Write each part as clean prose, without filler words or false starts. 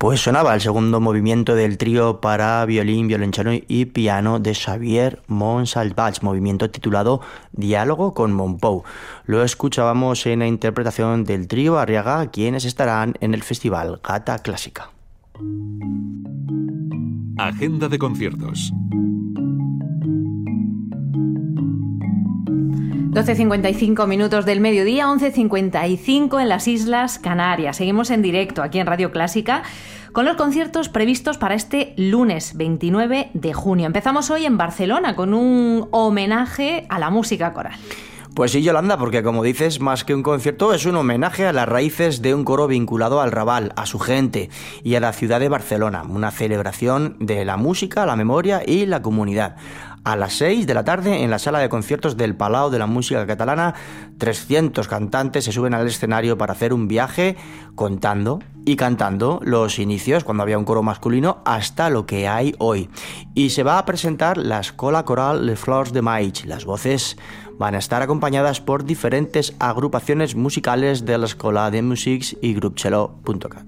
Pues sonaba el segundo movimiento del trío para violín, violonchelo y piano de Xavier Montsalvatge, movimiento titulado Diálogo con Montpou. Lo escuchábamos en la interpretación del trío Arriaga, quienes estarán en el festival Gata Clásica. Agenda de conciertos. 12:55 minutos del mediodía, 11:55 en las Islas Canarias. Seguimos en directo aquí en Radio Clásica con los conciertos previstos para este lunes 29 de junio. Empezamos hoy en Barcelona con un homenaje a la música coral. Pues sí, Yolanda, porque como dices, más que un concierto, es un homenaje a las raíces de un coro vinculado al Raval, a su gente y a la ciudad de Barcelona. Una celebración de la música, la memoria y la comunidad. A las 6 de la tarde, en la sala de conciertos del Palau de la Música Catalana, 300 cantantes se suben al escenario para hacer un viaje contando y cantando los inicios, cuando había un coro masculino, hasta lo que hay hoy. Y se va a presentar la Escola Coral Les Flors de Maig. Las voces van a estar acompañadas por diferentes agrupaciones musicales de la Escola de Musics y grupcello.cat.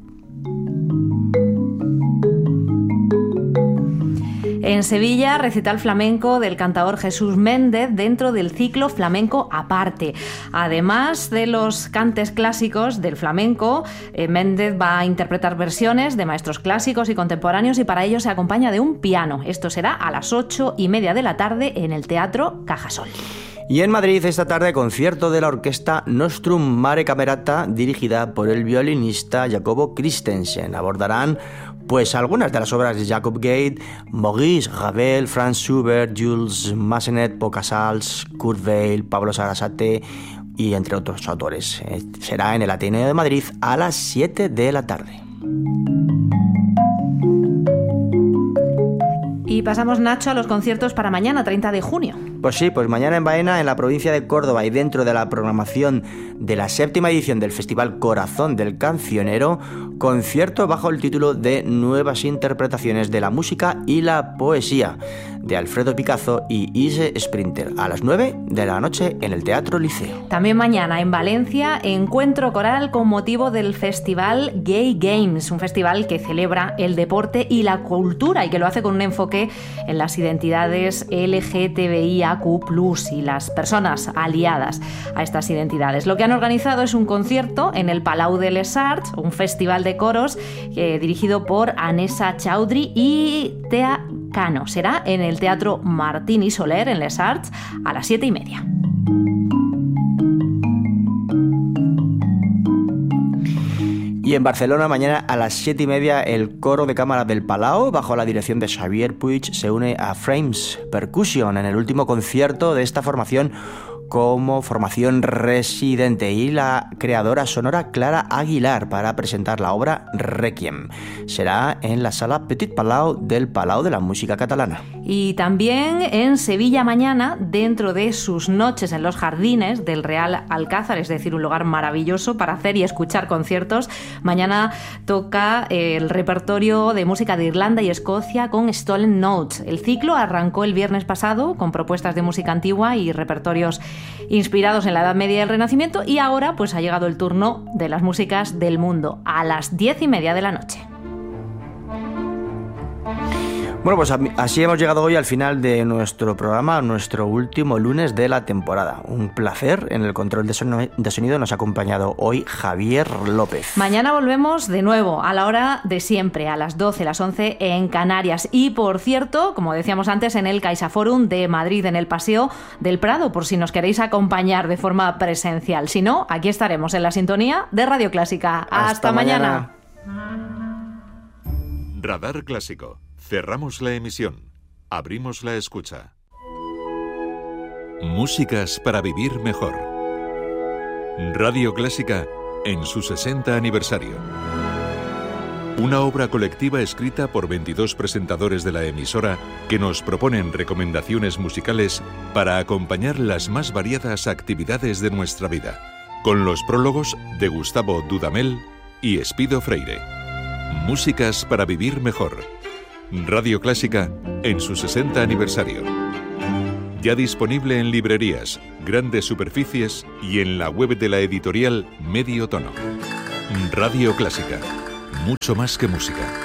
En Sevilla, recital flamenco del cantador Jesús Méndez dentro del ciclo Flamenco Aparte. Además de los cantes clásicos del flamenco, Méndez va a interpretar versiones de maestros clásicos y contemporáneos y para ello se acompaña de un piano. Esto será a las 8:30 de la tarde en el Teatro Cajasol. Y en Madrid esta tarde concierto de la orquesta Nostrum Mare Camerata dirigida por el violinista Jacobo Christensen. Abordarán pues algunas de las obras de Jacob Gate, Maurice Ravel, Franz Schubert, Jules Massenet, Pau Casals, Kurt Weill, Pablo Sarasate y entre otros autores. Será en el Ateneo de Madrid a las 7 de la tarde. Y pasamos, Nacho, a los conciertos para mañana, 30 de junio. Pues sí, pues mañana en Baena, en la provincia de Córdoba y dentro de la programación de la 7ª edición del Festival Corazón del Cancionero, concierto bajo el título de Nuevas interpretaciones de la música y la poesía, de Alfredo Picazo y Ise Sprinter, a las 9 de la noche en el Teatro Liceo. También mañana en Valencia, encuentro coral con motivo del Festival Gay Games, un festival que celebra el deporte y la cultura y que lo hace con un enfoque en las identidades LGTBIAQ+ y las personas aliadas a estas identidades. Lo que han organizado es un concierto en el Palau de les Arts, un festival de coros dirigido por Anessa Chaudhry y Tea Cano. Será en el Teatro Martín y Soler en les Arts a las 7:30. Y en Barcelona mañana a las 7:30 el coro de cámara del Palau, bajo la dirección de Xavier Puig, se une a Frames Percussion en el último concierto de esta formación como formación residente, y la creadora sonora Clara Aguilar para presentar la obra Requiem. Será en la sala Petit Palau del Palau de la Música Catalana. Y también en Sevilla mañana, dentro de sus noches en los jardines del Real Alcázar, es decir, un lugar maravilloso para hacer y escuchar conciertos, mañana toca el repertorio de música de Irlanda y Escocia con Stolen Notes. El ciclo arrancó el viernes pasado con propuestas de música antigua y repertorios inspirados en la Edad Media y el Renacimiento, y ahora pues ha llegado el turno de las músicas del mundo a las 10:30 de la noche. Bueno, pues así hemos llegado hoy al final de nuestro programa, nuestro último lunes de la temporada. Un placer. En el control de sonido nos ha acompañado hoy Javier López. Mañana volvemos de nuevo a la hora de siempre, a las 12, las 11 en Canarias. Y por cierto, como decíamos antes, en el CaixaForum de Madrid, en el Paseo del Prado, por si nos queréis acompañar de forma presencial. Si no, aquí estaremos en la sintonía de Radio Clásica. Hasta mañana. Radar Clásico. Cerramos la emisión. Abrimos la escucha. Músicas para vivir mejor. Radio Clásica en su 60 aniversario. Una obra colectiva escrita por 22 presentadores de la emisora que nos proponen recomendaciones musicales para acompañar las más variadas actividades de nuestra vida. Con los prólogos de Gustavo Dudamel y Espido Freire. Músicas para vivir mejor. Radio Clásica en su 60 aniversario. Ya disponible en librerías, grandes superficies y en la web de la editorial Medio Tono. Radio Clásica. mucho más que música.